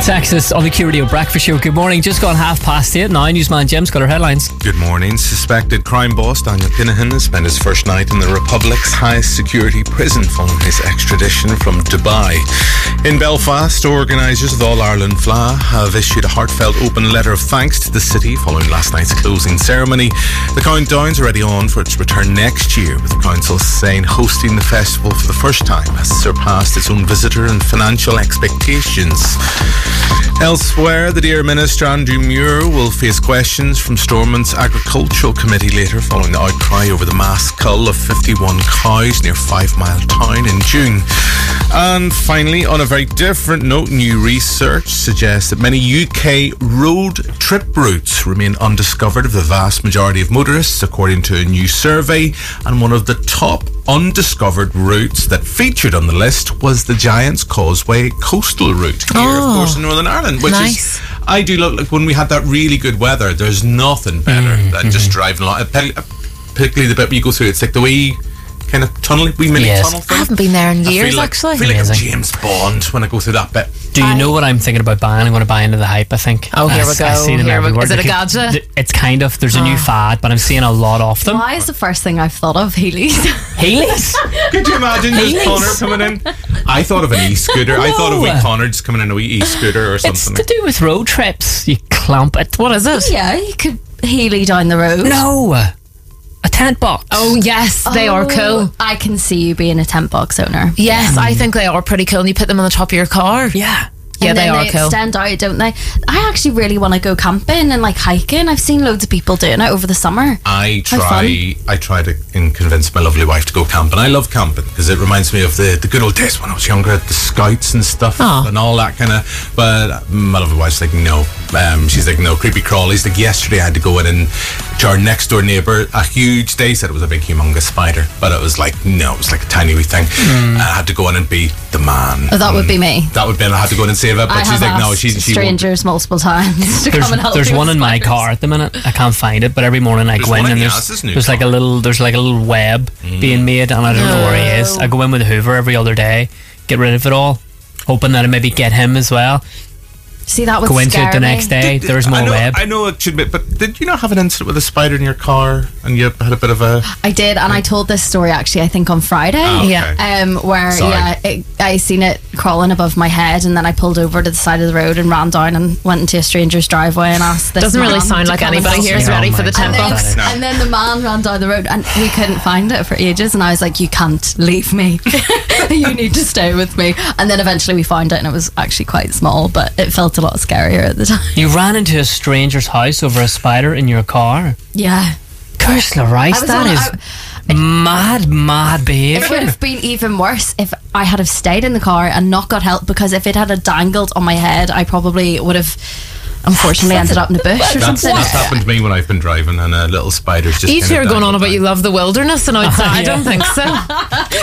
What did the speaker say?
Texas on the Q Radio Breakfast Show. Good morning. Just gone 8:30 now. Newsman Jim's got our headlines. Good morning. Suspected crime boss Daniel Kinahan has spent his first night in the Republic's highest security prison following his extradition from Dubai. In Belfast, organisers of the All-Ireland Fleadh have issued a heartfelt open letter of thanks to the city following last night's closing ceremony. The countdown's already on for its return next year, with the council saying hosting the festival for the first time has surpassed its own visitor and financial expectations. Elsewhere, the Dear Minister Andrew Muir will face questions from Stormont's Agricultural Committee later following the outcry over the mass cull of 51 cows near 5 Mile Town in June. And finally, on a very different note, new research suggests that many UK road trip routes remain undiscovered of the vast majority of motorists, according to a new survey. And one of the top undiscovered routes that featured on the list was the Giant's Causeway coastal route here, of course, in Northern Ireland, which is, I do look like when we had that really good weather, there's nothing better than just driving along, particularly the bit where you go through, it's like the wee kind of tunnel, wee mini tunnel thing. I haven't been there in years, actually. I feel like I'm James Bond when I go through that bit. Do you know what I'm thinking about buying? I'm going to buy into the hype, I think. Oh, here we go. I see them everywhere. Is it a gadget? It's kind of, there's a new fad, but I'm seeing a lot of them. Why is the first thing I've thought of Heelys? Heelys? Could you imagine just Connor coming in? I thought of an e-scooter. I thought of wee Connor just coming in a wee e-scooter or something. It's to do with road trips. You clamp it. What is it? Yeah, you could Heely down the road. No. A tent box. Oh, yes, they are cool. I can see you being a tent box owner. Yes, I think they are pretty cool. And you put them on the top of your car. Yeah. Yeah, and they are they cool. Stand out, don't they? I actually really want to go camping and like hiking. I've seen loads of people doing it over the summer. I try to convince my lovely wife to go camping. I love camping because it reminds me of the good old days when I was younger at the Scouts and stuff and all that kind of. But my lovely wife's like, no. She's like, no, creepy crawlies. Like yesterday, I had to go in and to our next door neighbour, a huge. They said it was a big, humongous spider, but it was like no, it was like a tiny wee thing. And I had to go in and be the man. Oh, that would be me. That would be. I had to go in and save it, but she's like, no, she strangers multiple times to come and help. There's one in my car at the minute. I can't find it, but every morning I go in and there's like a little web being made, and I don't know where he is. I go in with a Hoover every other day, get rid of it all, hoping that I maybe get him as well. See, that would go into it the next day. There's more web. I know it should be, but did you not have an incident with a spider in your car and you had a bit of a... I did, and I told this story actually I think on Friday. Where I seen it crawling above my head, and then I pulled over to the side of the road and ran down and went into a stranger's driveway and asked this doesn't man really sound like anybody here is ready for the tent box. And then the man ran down the road and we couldn't find it for ages, and I was like, you can't leave me. You need to stay with me. And then eventually we found it, and it was actually quite small, but it felt a lot scarier at the time. You ran into a stranger's house over a spider in your car? Yeah. Ursula Rice, that is mad behaviour. It would have been even worse if I had have stayed in the car and not got help, because if it had dangled on my head, I probably would have unfortunately ended up in a bush or something. That's happened to me when I've been driving and a little spider's just... Each year going on about you love the wilderness and outside. I don't think so.